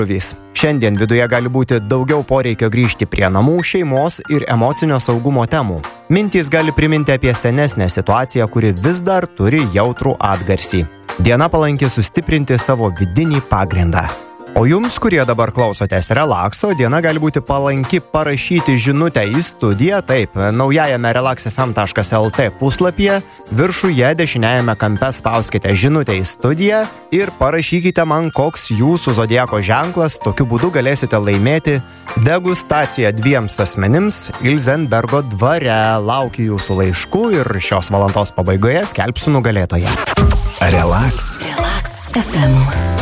Šiandien viduje gali būti daugiau poreikio grįžti prie namų, šeimos ir emocinio saugumo temų. Mintys gali priminti apie senesnę situaciją, kuri vis dar turi jautrų atgarsį. Diena palanki sustiprinti savo vidinį pagrindą. O jums, kurie dabar klausotės relakso, diena gali būti palanki parašyti žinutę į studiją. Taip, naujajame relaxfm.lt puslapyje viršuje dešiniajame kampe spauskite žinutę į studiją ir parašykite man, koks jūsų zodiako ženklas. Tokiu būdu galėsite laimėti degustaciją 2 asmenims Ilzenbergo dvare. Laukiu jūsų laiškų ir šios valandos pabaigoje skelbsiu nugalėtoją. Relax FM.